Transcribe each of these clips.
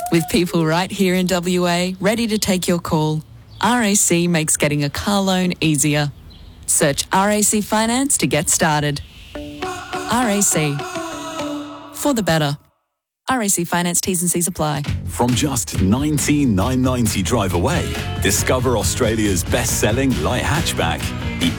With people right here in WA ready to take your call, RAC makes getting a car loan easier. Search RAC Finance to get started. RAC. For the better. RAC Finance T's and C's apply. From just $19,990 drive away, discover Australia's best-selling light hatchback, the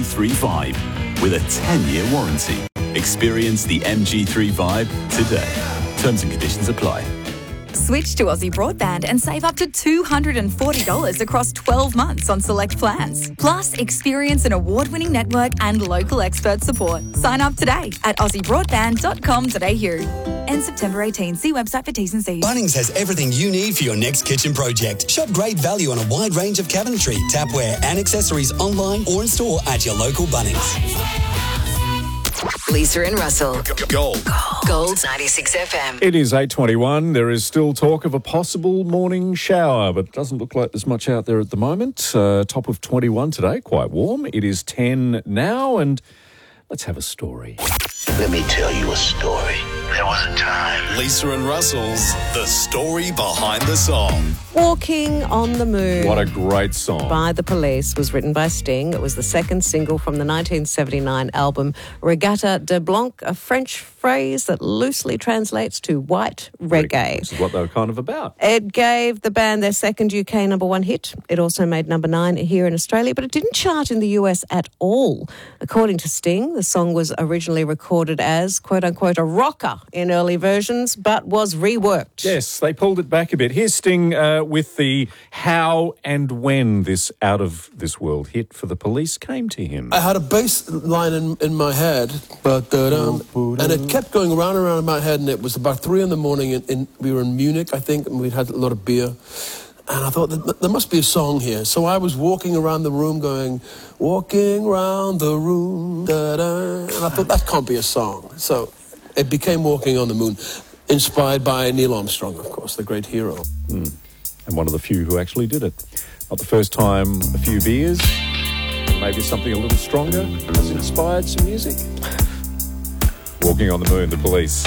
MG3 with a 10-year warranty. Experience the MG3 today. Terms and conditions apply. Switch to Aussie Broadband and save up to $240 across 12 months on select plans. Plus, experience an award-winning network and local expert support. Sign up today at aussiebroadband.com.au. End September 18. See website for T's and C's. Bunnings has everything you need for your next kitchen project. Shop great value on a wide range of cabinetry, tapware and accessories online or in store at your local Bunnings. Lisa and Russell. Gold. Gold 96 FM. It is 8:21. There is still talk of a possible morning shower, but it doesn't look like there's much out there at the moment. Top of 21 today, quite warm. It is 10 now, and let's have a story. Let me tell you a story. There was a time. Lisa and Russell's The Story Behind the Song. Walking on the Moon. What a great song. By The Police was written by Sting. It was the second single from the 1979 album Regatta de Blanc, a French phrase that loosely translates to white reggae. This is what they were kind of about. It gave the band their second UK number one hit. It also made number 9 here in Australia, but it didn't chart in the US at all. According to Sting, the song was originally recorded as, quote-unquote, a rocker in early versions, but was reworked. Yes, they pulled it back a bit. Here's Sting with the how and when this out-of-this-world hit for The Police came to him. I had a bass line in my head, and it kept going around and around in my head, and it was about 3 a.m, and we were in Munich, I think, and we'd had a lot of beer. And I thought, there must be a song here. So I was walking around the room going, walking around the room, da-da. And I thought, that can't be a song. So it became Walking on the Moon, inspired by Neil Armstrong, of course, the great hero. And one of the few who actually did it. Not the first time a few beers, maybe something a little stronger has inspired some music. Walking on the Moon, The Police.